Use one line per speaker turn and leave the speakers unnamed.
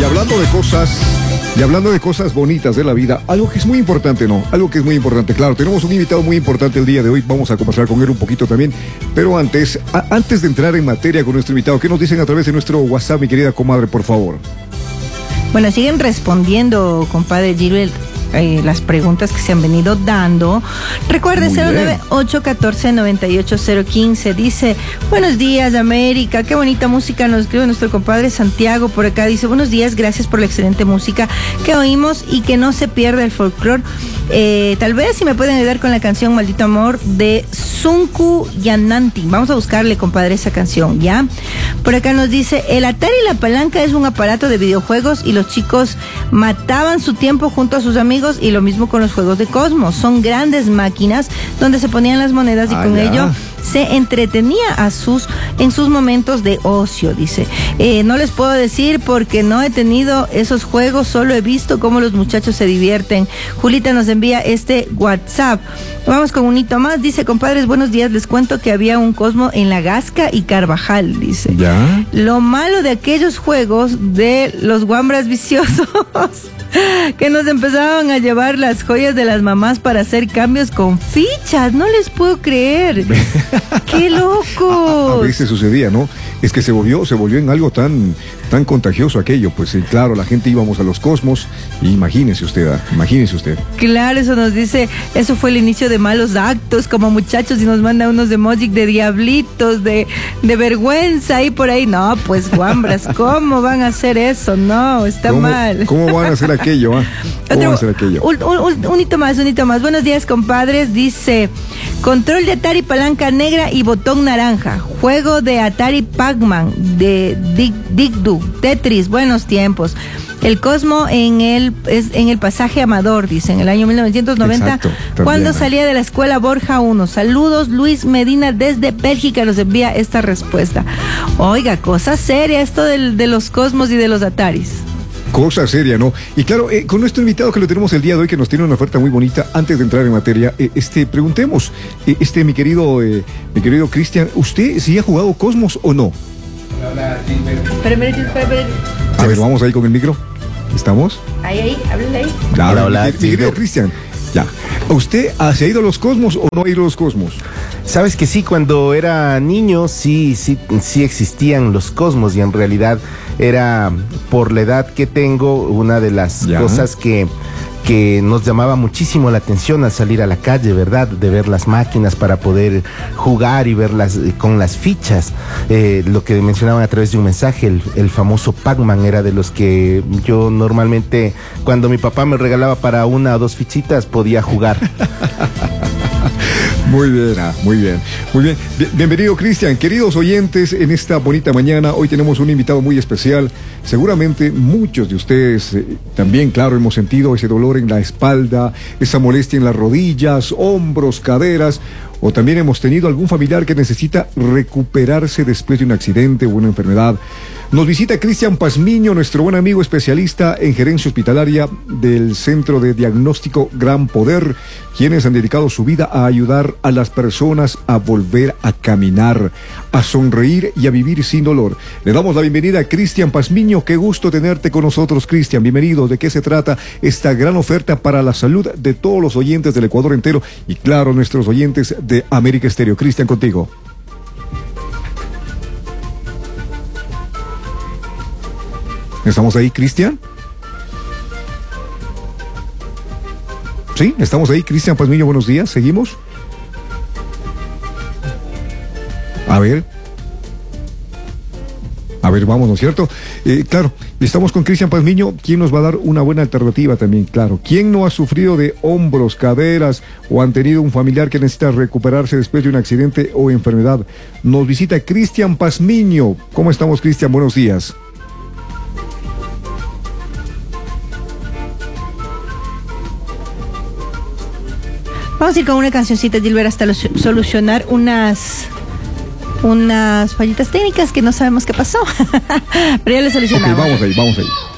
hablando de cosas bonitas de la vida, algo que es muy importante, ¿no? Algo que es muy importante. Claro, tenemos un invitado muy importante el día de hoy. Vamos a conversar con él un poquito también. Pero antes de entrar en materia con nuestro invitado, ¿qué nos dicen a través de nuestro WhatsApp, mi querida comadre, por favor?
Bueno, siguen respondiendo, compadre Gilbert, las preguntas que se han venido dando. Recuerde, 09814-98015. Dice: buenos días, América, qué bonita música nos escribe nuestro compadre Santiago por acá. Dice: buenos días, gracias por la excelente música que oímos y que no se pierda el folclore. Tal vez si me pueden ayudar con la canción Maldito Amor de Sunku Yananti. Vamos a buscarle, compadre, esa canción, ¿ya? Por acá nos dice: el Atari y la palanca es un aparato de videojuegos y los chicos mataban su tiempo junto a sus amigos, y lo mismo con los juegos de Cosmos. Son grandes máquinas donde se ponían las monedas y con ello se entretenía en sus momentos de ocio, dice. No les puedo decir porque no he tenido esos juegos, solo he visto cómo los muchachos se divierten. Julita nos envía este WhatsApp. Vamos con un hito más. Dice: compadres, buenos días, les cuento que había un Cosmo en La Gasca y Carvajal, dice. ¿Ya? Lo malo de aquellos juegos de los guambras viciosos que nos empezaban a llevar las joyas de las mamás para hacer cambios con fichas. No les puedo creer. ¡Qué loco!
A veces sucedía, ¿no? Es que se volvió en algo tan contagioso aquello. Pues sí, claro, la gente íbamos a los Cosmos. Y imagínese usted.
Claro, eso nos dice, eso fue el inicio de malos actos como muchachos, y nos manda unos emojis de diablitos, de vergüenza y por ahí. No, pues guambras, ¿cómo van a hacer eso? No, está mal.
¿Cómo van a hacer aquello? ¿Cómo van a hacer aquello?
Un hito más. Buenos días, compadres. Dice: control de Atari, palanca negra y botón naranja. Juego de Atari, Pac-Man, de Dig-Dug, Tetris, buenos tiempos. El Cosmo en el pasaje Amador, dice, en el año 1990. Exacto, cuando salía de la escuela Borja 1. Saludos, Luis Medina desde Bélgica nos envía esta respuesta. Oiga, cosa seria esto de los Cosmos y de los Ataris.
Cosa seria, ¿no? Y claro, con nuestro invitado que lo tenemos el día de hoy, que nos tiene una oferta muy bonita, antes de entrar en materia, preguntemos, mi querido Cristian, ¿usted sí ha jugado Cosmos o no?
Hola,
a ver, vamos ahí con el micro. ¿Estamos?
Ahí, háblale ahí.
Hola, mi querido Cristian. Ya. ¿Usted se ha ido a los Cosmos o no ha ido a los Cosmos?
Sabes que sí, cuando era niño sí existían los Cosmos, y en realidad era, por la edad que tengo, una de las cosas que nos llamaba muchísimo la atención al salir a la calle, ¿verdad? De ver las máquinas para poder jugar y verlas con las fichas. Lo que mencionaban a través de un mensaje, el famoso Pac-Man era de los que yo normalmente, cuando mi papá me regalaba para 1 o 2 fichitas, podía jugar.
Muy bien. Bienvenido, Cristian. Queridos oyentes, en esta bonita mañana, hoy tenemos un invitado muy especial. Seguramente muchos de ustedes también, claro, hemos sentido ese dolor en la espalda, esa molestia en las rodillas, hombros, caderas, o también hemos tenido algún familiar que necesita recuperarse después de un accidente o una enfermedad. Nos visita Cristian Pazmiño, nuestro buen amigo especialista en gerencia hospitalaria del Centro de Diagnóstico Gran Poder, quienes han dedicado su vida a ayudar a las personas a volver a caminar, a sonreír y a vivir sin dolor. Le damos la bienvenida a Cristian Pazmiño. Qué gusto tenerte con nosotros, Cristian. Bienvenido. ¿De qué se trata esta gran oferta para la salud de todos los oyentes del Ecuador entero y, claro, nuestros oyentes de América Estéreo? Cristian, contigo. ¿Estamos ahí, Cristian? Sí, estamos ahí. Cristian Pazmiño, buenos días. ¿Seguimos? A ver, vamos, ¿no es cierto? Claro, estamos con Cristian Pazmiño, quien nos va a dar una buena alternativa también, claro. ¿Quién no ha sufrido de hombros, caderas o han tenido un familiar que necesita recuperarse después de un accidente o enfermedad? Nos visita Cristian Pazmiño. ¿Cómo estamos, Cristian? Buenos días.
Vamos a ir con una cancioncita, Gilbert, hasta solucionar unas fallitas técnicas que no sabemos qué pasó. Pero ya lo solucionamos.
Okay, vamos ahí.